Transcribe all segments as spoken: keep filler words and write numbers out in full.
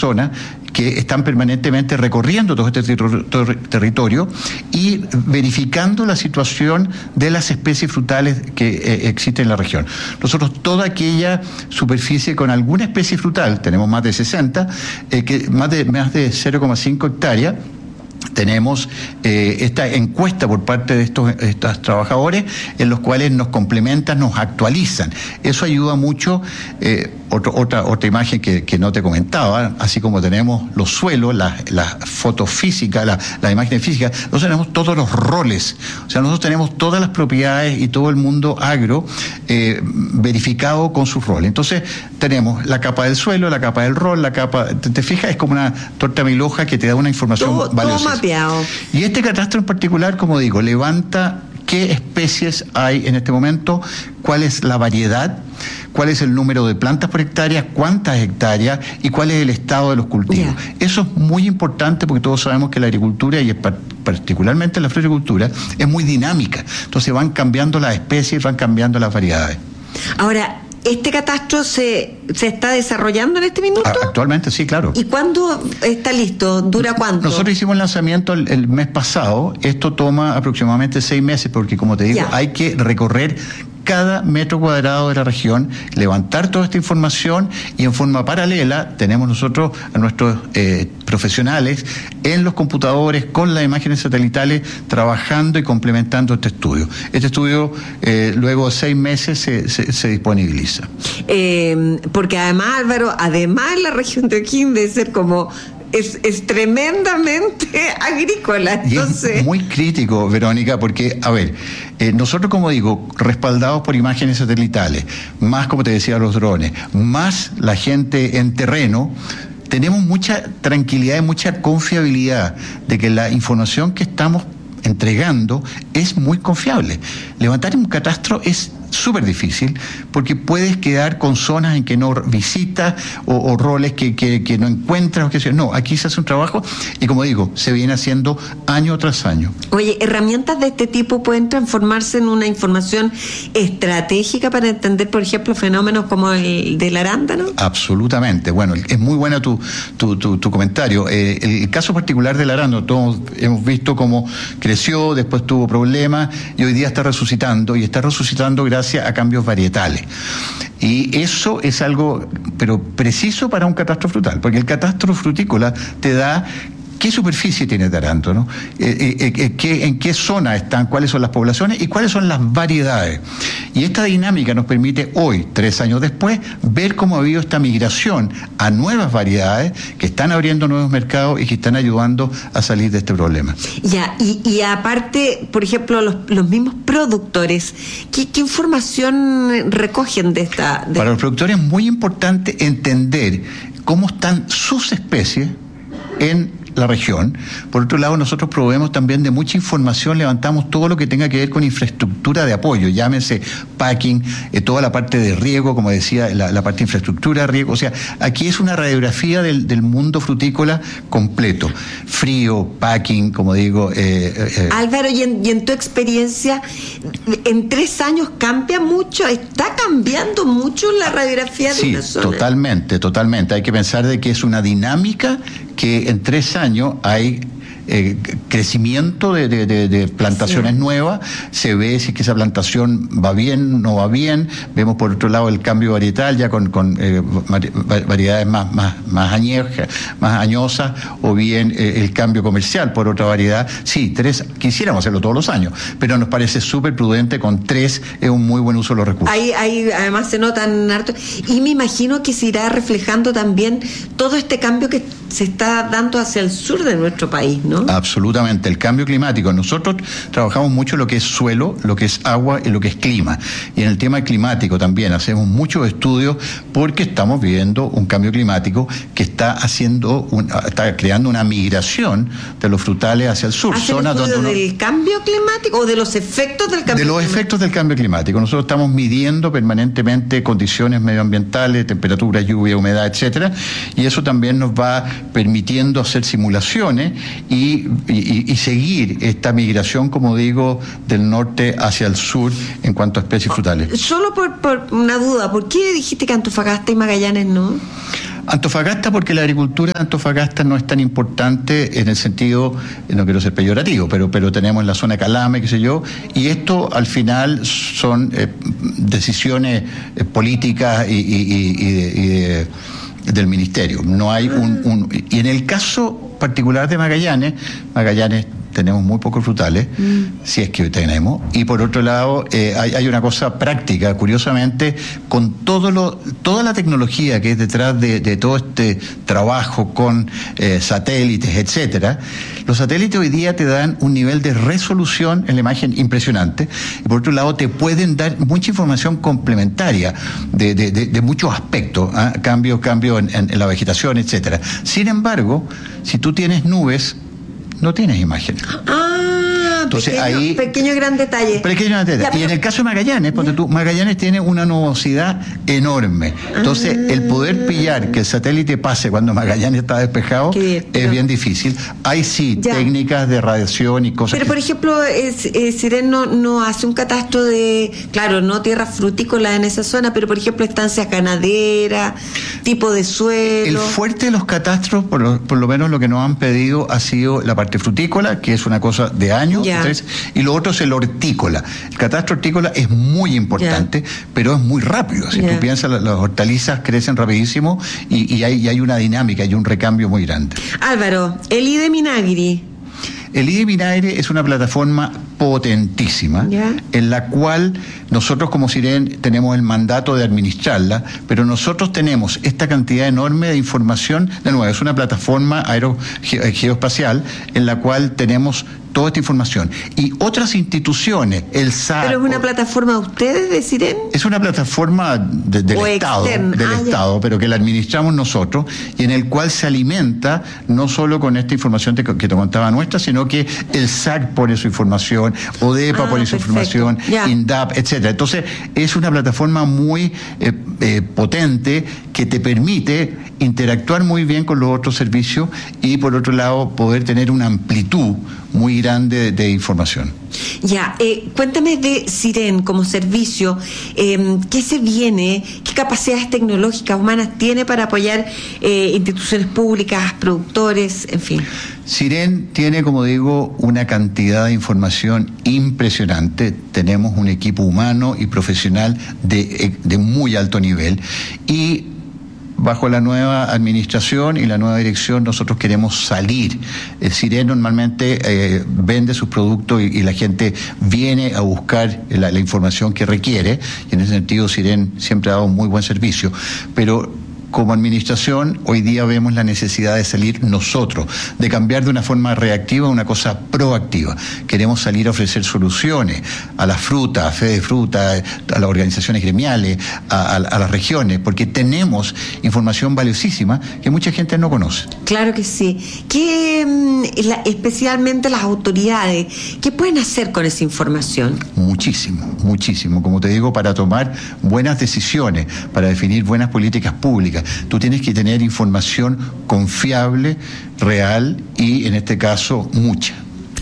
personas que están permanentemente recorriendo todo este ter- ter- territorio y verificando la situación de las especies frutales que eh, existen en la región. Nosotros toda aquella superficie con alguna especie frutal, tenemos más de sesenta, eh, que más de, más de cero coma cinco hectáreas, tenemos eh, esta encuesta por parte de estos, estos trabajadores en los cuales nos complementan, nos actualizan. Eso ayuda mucho. Eh, otro, otra, otra imagen que, que no te comentaba, así como tenemos los suelos, las, las fotos físicas, la, las imágenes físicas, nosotros tenemos todos los roles. O sea, nosotros tenemos todas las propiedades y todo el mundo agro eh, verificado con sus roles. Entonces, tenemos la capa del suelo, la capa del rol, la capa... ¿Te, te fijas? Es como una torta mil hojas que te da una información todo, valiosa. Todo mapeado. Y este catastro en particular, como digo, levanta qué especies hay en este momento, cuál es la variedad, cuál es el número de plantas por hectárea, cuántas hectáreas y cuál es el estado de los cultivos. Yeah. Eso es muy importante porque todos sabemos que la agricultura, y particularmente la floricultura, es muy dinámica. Entonces van cambiando las especies, van cambiando las variedades. Ahora, ¿este catastro se, se está desarrollando en este minuto? Actualmente sí, claro. ¿Y cuándo está listo? ¿Dura cuánto? Nosotros hicimos el lanzamiento el, el mes pasado. Esto toma aproximadamente seis meses porque, como te digo, ya. hay que recorrer cada metro cuadrado de la región, levantar toda esta información y en forma paralela tenemos nosotros a nuestros eh, profesionales en los computadores con las imágenes satelitales trabajando y complementando este estudio. Este estudio eh, luego de seis meses se, se, se disponibiliza. Eh, porque además, Álvaro, además la región de O'Higgins debe ser como... Es, es tremendamente agrícola. Entonces... Y es muy crítico, Verónica, porque, a ver, eh, nosotros, como digo, respaldados por imágenes satelitales, más, como te decía, los drones, más la gente en terreno, tenemos mucha tranquilidad y mucha confiabilidad de que la información que estamos entregando es muy confiable. Levantar un catastro es súper difícil porque puedes quedar con zonas en que no visitas o, o roles que, que, que no encuentras o que sea. No, aquí se hace un trabajo y, como digo, se viene haciendo año tras año. Oye, ¿herramientas de este tipo pueden transformarse en una información estratégica para entender, por ejemplo, fenómenos como el del arándano? Absolutamente. Bueno, es muy buena tu, tu, tu, tu comentario. Eh, el caso particular del arándano, todos hemos visto cómo creció, después tuvo problemas y hoy día está resucitando y está resucitando gracias a cambios varietales. Y eso es algo, pero preciso para un catastro frutal, porque el catastro frutícola te da qué superficie tiene de arándano, eh, eh, eh, qué, en qué zona están, cuáles son las poblaciones y cuáles son las variedades. Y esta dinámica nos permite hoy, tres años después, ver cómo ha habido esta migración a nuevas variedades que están abriendo nuevos mercados y que están ayudando a salir de este problema. Ya, y, y aparte, por ejemplo, los, los mismos productores, ¿qué, qué información recogen de esta? De... Para los productores es muy importante entender cómo están sus especies en la región. Por otro lado, nosotros proveemos también de mucha información, levantamos todo lo que tenga que ver con infraestructura de apoyo, llámese packing, eh, toda la parte de riego, como decía, la, la parte de infraestructura de riego. O sea, aquí es una radiografía del, del mundo frutícola completo. Frío, packing, como digo. Eh, eh, Álvaro, y en, y en tu experiencia, en tres años cambia mucho, está cambiando mucho la radiografía de sí, una zona. Totalmente, totalmente. Hay que pensar de que es una dinámica que en tres años hay eh, crecimiento de, de, de, de plantaciones sí. nuevas, se ve si es que esa plantación va bien, no va bien, vemos por otro lado el cambio varietal ya con, con eh, variedades más, más, más añejas, más añosas, o bien eh, el cambio comercial por otra variedad. Sí, tres, quisiéramos hacerlo todos los años, pero nos parece súper prudente, con tres es un muy buen uso de los recursos. Ahí, ahí además se notan harto, y me imagino que se irá reflejando también todo este cambio que se está dando hacia el sur de nuestro país, ¿no? Absolutamente, el cambio climático. Nosotros trabajamos mucho lo que es suelo, lo que es agua y lo que es clima. Y en el tema climático también hacemos muchos estudios porque estamos viviendo un cambio climático que está haciendo, un, está creando una migración de los frutales hacia el sur. ¿Hacen estudio donde uno, del cambio climático o de los efectos del cambio De los climático? efectos del cambio climático. Nosotros estamos midiendo permanentemente condiciones medioambientales, temperatura, lluvia, humedad, etcétera, y eso también nos va permitiendo hacer simulaciones y, y, y seguir esta migración, como digo, del norte hacia el sur en cuanto a especies frutales. Solo por, por una duda, ¿por qué dijiste que Antofagasta y Magallanes no? Antofagasta, porque la agricultura de Antofagasta no es tan importante en el sentido, no quiero ser peyorativo, pero, pero tenemos la zona Calama, qué sé yo, y esto al final son eh, decisiones eh, políticas y, y, y, y, de, y de, del ministerio. No hay un, un... Y en el caso particular de Magallanes, Magallanes tenemos muy pocos frutales, mm. si es que tenemos, y por otro lado eh, hay, hay una cosa práctica, curiosamente, con todo lo, toda la tecnología que es detrás de, de todo este trabajo con eh, satélites, etcétera, los satélites hoy día te dan un nivel de resolución en la imagen impresionante, y por otro lado te pueden dar mucha información complementaria de, de, de, de muchos aspectos, ¿eh? cambio, cambio en, en, en la vegetación, etcétera. Sin embargo, si tú tienes nubes, no tienes imagen. Ah, entonces pequeño, ahí pequeño gran detalle. Pequeño gran detalle. Ya, pero... Y en el caso de Magallanes, porque tú, Magallanes tiene una nubosidad enorme. Entonces, ah, el poder pillar que el satélite pase cuando Magallanes está despejado bien, pero... es bien difícil. Hay sí ya. técnicas de radiación y cosas. Pero, que... por ejemplo, es, es, Siren no, no hace un catastro de, claro, no tierra frutícola en esa zona, pero, por ejemplo, estancias ganaderas, tipo de suelo. El fuerte de los catastros, por lo, por lo menos lo que nos han pedido, ha sido la parte frutícola, que es una cosa de años, entonces, y lo otro es el hortícola. El catastro hortícola es muy importante, yeah. pero es muy rápido. Si yeah. tú piensas, las, las hortalizas crecen rapidísimo y, y, hay, y hay una dinámica, hay un recambio muy grande. Álvaro, el I D Minagri. El I D Minagri es una plataforma potentísima, yeah. en la cual nosotros como Siren tenemos el mandato de administrarla, pero nosotros tenemos esta cantidad enorme de información. De nuevo, es una plataforma aero geoespacial en la cual tenemos toda esta información. Y otras instituciones, el S A C... ¿Pero es una plataforma de ustedes, de Siren? Es una plataforma de, del o Estado, externa. del ah, Estado, pero que la administramos nosotros, y en el cual se alimenta no solo con esta información que, que te contaba nuestra, sino que el S A C pone su información, ODEPA ah, pone su información, ya. INDAP, etcétera. Entonces, es una plataforma muy eh, eh, potente que te permite interactuar muy bien con los otros servicios y, por otro lado, poder tener una amplitud muy grande de, de información. Ya, eh, cuéntame de Siren como servicio, eh, ¿qué se viene? ¿Qué capacidades tecnológicas humanas tiene para apoyar eh, instituciones públicas, productores, en fin? Siren tiene, como digo, una cantidad de información impresionante. Tenemos un equipo humano y profesional de, de muy alto nivel, y bajo la nueva administración y la nueva dirección nosotros queremos salir. El Siren normalmente eh, vende sus productos y, y la gente viene a buscar la, la información que requiere, y en ese sentido Siren siempre ha dado un muy buen servicio, pero como administración hoy día vemos la necesidad de salir nosotros, de cambiar de una forma reactiva a una cosa proactiva. Queremos salir a ofrecer soluciones a la fruta, a Fede Fruta, a las organizaciones gremiales, a, a, a las regiones, porque tenemos información valiosísima que mucha gente no conoce. Claro que sí. ¿Qué, la, especialmente las autoridades, qué pueden hacer con esa información? Muchísimo, muchísimo. Como te digo, para tomar buenas decisiones, para definir buenas políticas públicas, tú tienes que tener información confiable, real y, en este caso, mucha.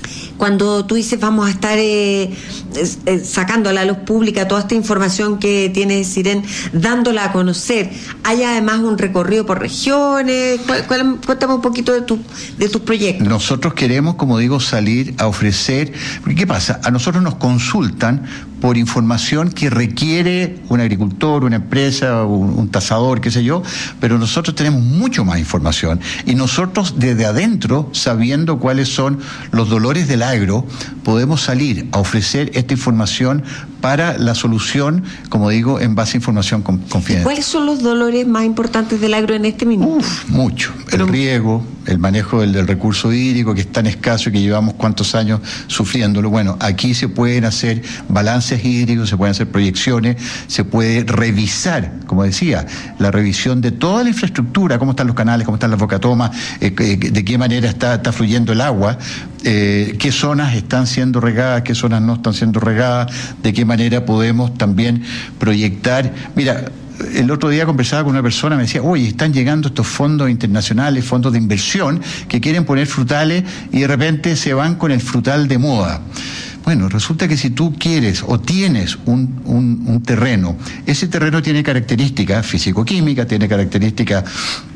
Cuando tú dices vamos a estar eh, eh, sacando a la luz pública toda esta información que tiene Siren, dándola a conocer, ¿hay además un recorrido por regiones? ¿Cuál, cuál, cuéntame un poquito de, tu, de tus proyectos. Nosotros queremos, como digo, salir a ofrecer, porque ¿qué pasa? A nosotros nos consultan por información que requiere un agricultor, una empresa, un, un tasador, qué sé yo, pero nosotros tenemos mucho más información, y nosotros desde adentro, sabiendo cuáles son los dolores del agro, podemos salir a ofrecer esta información para la solución, como digo, en base a información confidencial. ¿Cuáles son los dolores más importantes del agro en este minuto? Uf, mucho. Pero... el riego, el manejo del, del recurso hídrico, que es tan escaso y que llevamos cuántos años sufriéndolo. Bueno, aquí se pueden hacer balances hídricos, se pueden hacer proyecciones, se puede revisar, como decía, la revisión de toda la infraestructura, cómo están los canales, cómo están las bocatomas, eh, de qué manera está, está fluyendo el agua, eh, qué zonas están siendo regadas, qué zonas no están siendo regadas, de qué manera podemos también proyectar. Mira, el otro día conversaba con una persona, me decía, oye, están llegando estos fondos internacionales, fondos de inversión, que quieren poner frutales y de repente se van con el frutal de moda. Bueno, resulta que si tú quieres o tienes un, un, un terreno, ese terreno tiene características físico-químicas, tiene características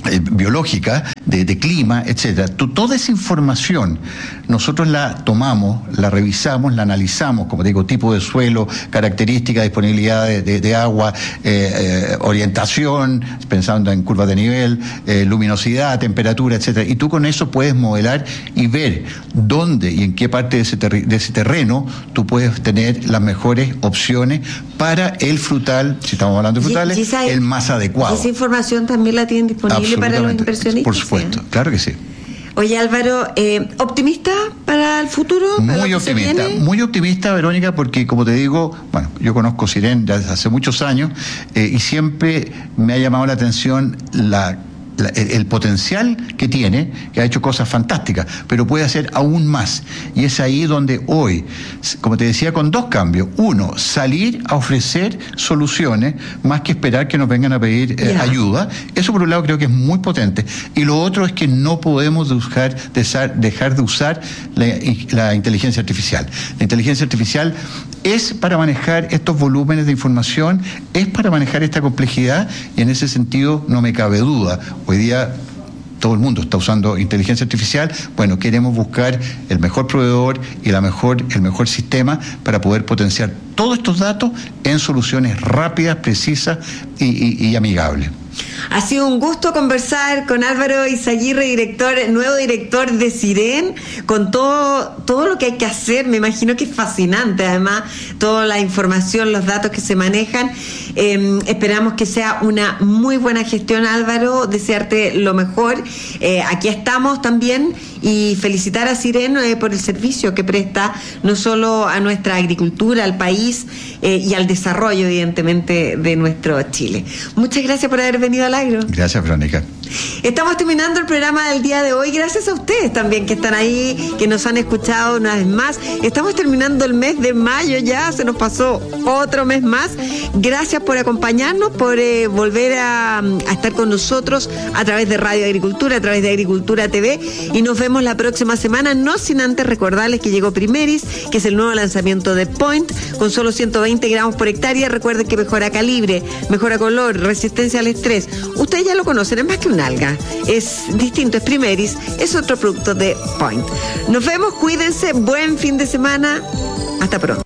eh, biológica, de, de clima, etcétera. Tú, toda esa información nosotros la tomamos, la revisamos, la analizamos, como digo, tipo de suelo, características, disponibilidad de, de, de agua, eh, eh, orientación, pensando en curvas de nivel, eh, luminosidad, temperatura, etcétera. Y tú con eso puedes modelar y ver dónde y en qué parte de ese, terri- de ese terreno tú puedes tener las mejores opciones para el frutal, si estamos hablando de frutales, y, y esa, el más adecuado. Esa información también la tienen disponible para los inversionistas. Por supuesto, ¿sí? Claro que sí. Oye, Álvaro, eh, ¿optimista para el futuro? ¿Para muy optimista, muy optimista, Verónica, porque como te digo, bueno, yo conozco Siren desde hace muchos años eh, y siempre me ha llamado la atención la La, el, el potencial que tiene, que ha hecho cosas fantásticas, pero puede hacer aún más. Y es ahí donde hoy, como te decía, con dos cambios. Uno, salir a ofrecer soluciones, más que esperar que nos vengan a pedir eh, yeah. ayuda. Eso por un lado creo que es muy potente. Y lo otro es que no podemos dejar de usar, dejar de usar la, la inteligencia artificial. La inteligencia artificial es para manejar estos volúmenes de información, es para manejar esta complejidad, y en ese sentido no me cabe duda. Hoy día todo el mundo está usando inteligencia artificial. Bueno, queremos buscar el mejor proveedor y la mejor, el mejor sistema para poder potenciar todos estos datos en soluciones rápidas, precisas y, y, y amigables. Ha sido un gusto conversar con Álvaro Izaguirre, director, nuevo director de Siren, con todo, todo lo que hay que hacer. Me imagino que es fascinante, además, toda la información, los datos que se manejan. Eh, esperamos que sea una muy buena gestión, Álvaro, desearte lo mejor. Eh, aquí estamos también, y felicitar a Siren eh, por el servicio que presta no solo a nuestra agricultura, al país eh, y al desarrollo, evidentemente, de nuestro Chile. Muchas gracias por haber venido al Agro. Gracias, Verónica. Estamos terminando el programa del día de hoy, gracias a ustedes también que están ahí, que nos han escuchado una vez más. Estamos terminando el mes de mayo ya, se nos pasó otro mes más. Gracias por acompañarnos, por eh, volver a, a estar con nosotros a través de Radio Agricultura, a través de Agricultura T V, y nos vemos la próxima semana, no sin antes recordarles que llegó Primeris, que es el nuevo lanzamiento de Point, con solo ciento veinte gramos por hectárea. Recuerden que mejora calibre, mejora color, resistencia al estrés. Ustedes ya lo conocen, es más que un alga, es distinto, es Primeris, es otro producto de Point. Nos vemos, cuídense, buen fin de semana, hasta pronto.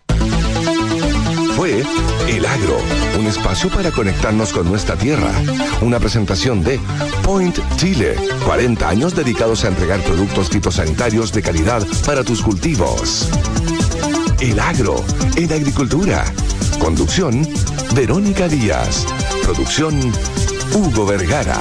Fue El Agro, un espacio para conectarnos con nuestra tierra. Una presentación de Point Chile, cuarenta años dedicados a entregar productos fitosanitarios de calidad para tus cultivos. El Agro, en agricultura. Conducción, Verónica Díaz. Producción, Hugo Vergara.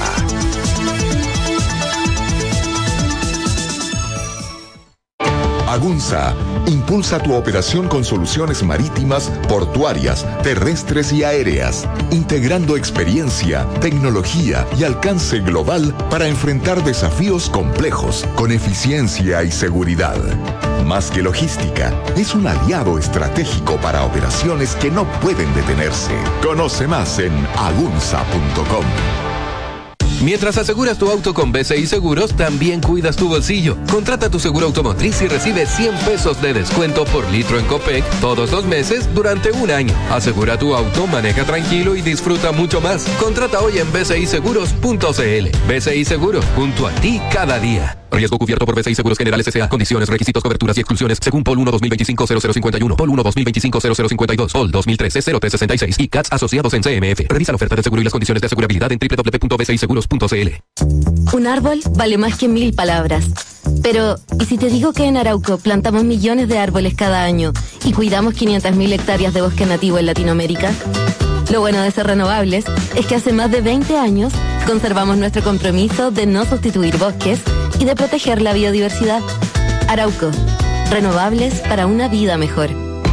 Agunza impulsa tu operación con soluciones marítimas, portuarias, terrestres y aéreas, integrando experiencia, tecnología y alcance global para enfrentar desafíos complejos con eficiencia y seguridad. Más que logística, es un aliado estratégico para operaciones que no pueden detenerse. Conoce más en agunza punto com. Mientras aseguras tu auto con B C I Seguros, también cuidas tu bolsillo. Contrata tu seguro automotriz y recibe cien pesos de descuento por litro en Copec todos los meses durante un año. Asegura tu auto, maneja tranquilo y disfruta mucho más. Contrata hoy en b c i seguros punto c l. B C I Seguros, junto a ti cada día. Riesgo cubierto por B C I Seguros Generales S A. Condiciones, requisitos, coberturas y exclusiones según P O L uno dos mil veinticinco cero cero cincuenta y uno, P O L uno dos mil veinticinco cero cero cincuenta y dos, P O L dos mil trece cero tres sesenta y seis y C A T S asociados en C M F. Revisa la oferta de seguro y las condiciones de asegurabilidad en doble u doble u doble u punto b c i seguros punto c l. Un árbol vale más que mil palabras. Pero, ¿y si te digo que en Arauco plantamos millones de árboles cada año y cuidamos quinientas mil hectáreas de bosque nativo en Latinoamérica? Lo bueno de ser renovables es que hace más de veinte años conservamos nuestro compromiso de no sustituir bosques y de proteger la biodiversidad. Arauco, renovables para una vida mejor.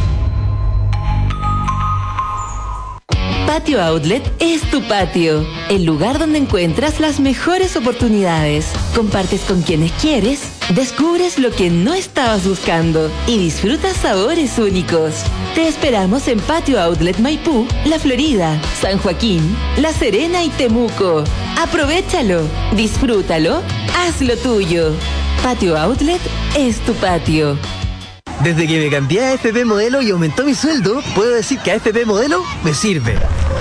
Patio Outlet es tu patio, el lugar donde encuentras las mejores oportunidades. Compartes con quienes quieres, descubres lo que no estabas buscando y disfrutas sabores únicos. Te esperamos en Patio Outlet Maipú, La Florida, San Joaquín, La Serena y Temuco. Aprovechalo, disfrútalo, hazlo tuyo. Patio Outlet es tu patio. Desde que me cambié a A F P Modelo y aumentó mi sueldo, puedo decir que A F P Modelo me sirve.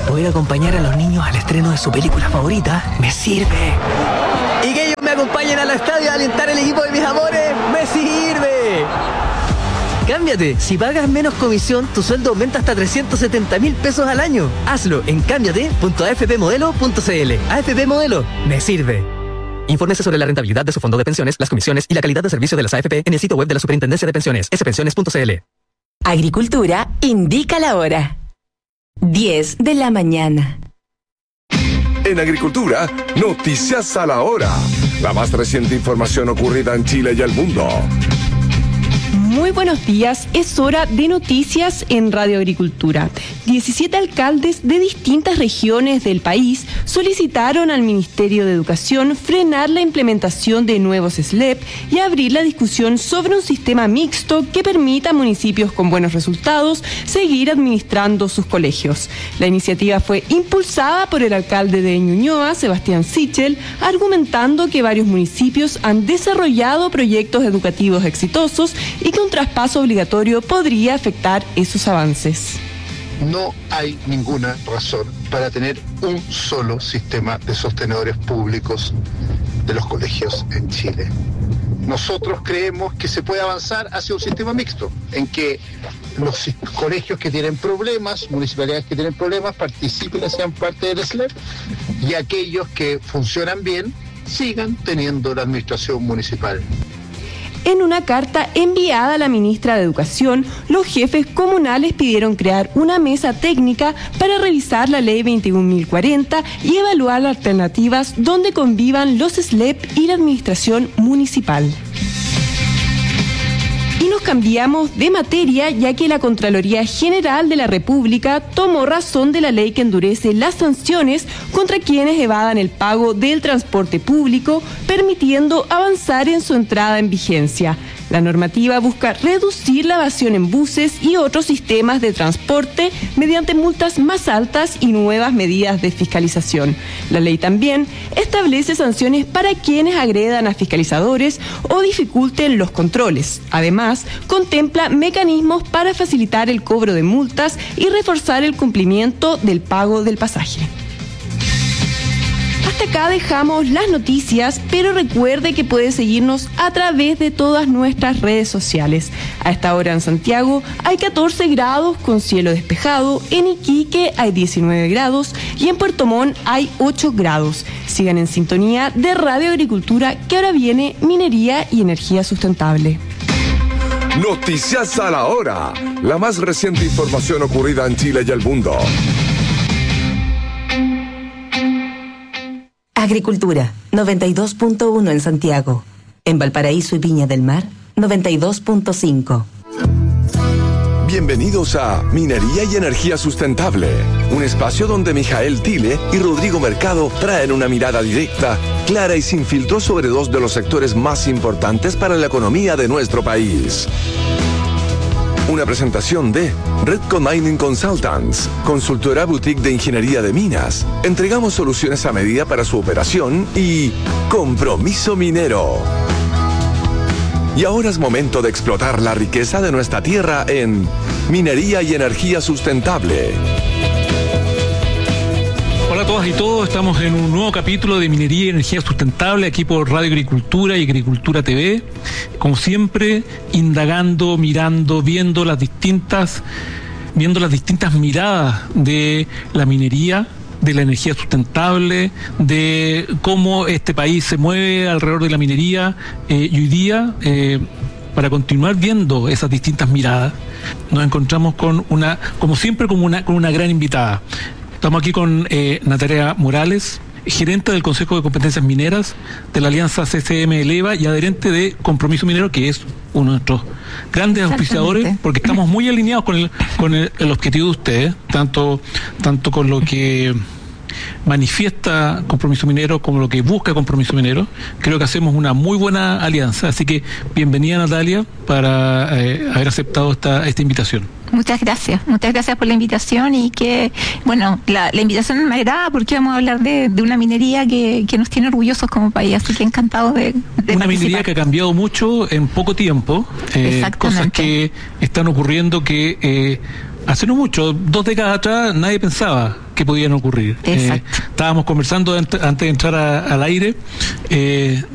poder acompañar a los niños al estreno de su película favorita me sirve. Y que ellos me acompañen al estadio a alentar el equipo de mis amores me sirve. Cámbiate. Si pagas menos comisión, tu sueldo aumenta hasta trescientos setenta mil pesos al año. Hazlo en cámbiate punto a f p modelo punto c l. A F P Modelo me sirve. Infórmese sobre la rentabilidad de su fondo de pensiones, las comisiones y la calidad de servicio de las A F P en el sitio web de la Superintendencia de Pensiones, s pensiones punto c l. Agricultura indica la hora. diez de la mañana. En Agricultura, noticias a la hora. La más reciente información ocurrida en Chile y el mundo. Muy buenos días, es hora de noticias en Radio Agricultura. diecisiete alcaldes de distintas regiones del país solicitaron al Ministerio de Educación frenar la implementación de nuevos S L E P y abrir la discusión sobre un sistema mixto que permita a municipios con buenos resultados seguir administrando sus colegios. La iniciativa fue impulsada por el alcalde de Ñuñoa, Sebastián Sichel, argumentando que varios municipios han desarrollado proyectos educativos exitosos y que un traspaso obligatorio podría afectar esos avances. No hay ninguna razón para tener un solo sistema de sostenedores públicos de los colegios en Chile. Nosotros creemos que se puede avanzar hacia un sistema mixto, en que los colegios que tienen problemas, municipalidades que tienen problemas, participen y sean parte del S L E P, y aquellos que funcionan bien sigan teniendo la administración municipal. En una carta enviada a la ministra de Educación, los jefes comunales pidieron crear una mesa técnica para revisar la ley veintiún mil cuarenta y evaluar alternativas donde convivan los S L E P y la administración municipal. Y nos cambiamos de materia, ya que la Contraloría General de la República tomó razón de la ley que endurece las sanciones contra quienes evadan el pago del transporte público, permitiendo avanzar en su entrada en vigencia. La normativa busca reducir la evasión en buses y otros sistemas de transporte mediante multas más altas y nuevas medidas de fiscalización. La ley también establece sanciones para quienes agredan a fiscalizadores o dificulten los controles. Además, contempla mecanismos para facilitar el cobro de multas y reforzar el cumplimiento del pago del pasaje. Hasta acá dejamos las noticias, pero recuerde que puede seguirnos a través de todas nuestras redes sociales. A esta hora en Santiago hay catorce grados con cielo despejado, en Iquique hay diecinueve grados y en Puerto Montt hay ocho grados. Sigan en sintonía de Radio Agricultura, que ahora viene minería y energía sustentable. Noticias a la hora. La más reciente información ocurrida en Chile y el mundo. Agricultura, noventa y dos punto uno en Santiago. En Valparaíso y Viña del Mar, noventa y dos punto cinco. Bienvenidos a Minería y Energía Sustentable, un espacio donde Mijael Tile y Rodrigo Mercado traen una mirada directa, clara y sin filtro sobre dos de los sectores más importantes para la economía de nuestro país. Una presentación de Redco Mining Consultants, consultora boutique de ingeniería de minas. Entregamos soluciones a medida para su operación y Compromiso Minero. Y ahora es momento de explotar la riqueza de nuestra tierra en Minería y Energía Sustentable. Hola a todas y todos, estamos en un nuevo capítulo de Minería y Energía Sustentable aquí por Radio Agricultura y Agricultura T V. Como siempre, indagando, mirando, viendo las distintas, viendo las distintas miradas de la minería, de la energía sustentable, de cómo este país se mueve alrededor de la minería, eh, y hoy día, eh, para continuar viendo esas distintas miradas, nos encontramos con una, como siempre, como una, con una gran invitada. Estamos aquí con eh, Natalia Morales, gerente del Consejo de Competencias Mineras de la Alianza C C M Eleva y adherente de Compromiso Minero, que es uno de nuestros grandes auspiciadores, porque estamos muy alineados con el, con el, el objetivo de ustedes, tanto, tanto con lo que manifiesta Compromiso Minero como lo que busca Compromiso Minero. Creo que hacemos una muy buena alianza, así que bienvenida, Natalia, para eh, haber aceptado esta, esta invitación. Muchas gracias, muchas gracias por la invitación y que, bueno, la, la invitación me agrada porque vamos a hablar de, de una minería que, que nos tiene orgullosos como país, así que encantado de, de Una participar. minería que ha cambiado mucho en poco tiempo, eh, cosas que están ocurriendo que eh, hace no mucho, dos décadas atrás nadie pensaba que podían ocurrir. Eh, estábamos conversando antes, antes de entrar a, al aire. Eh,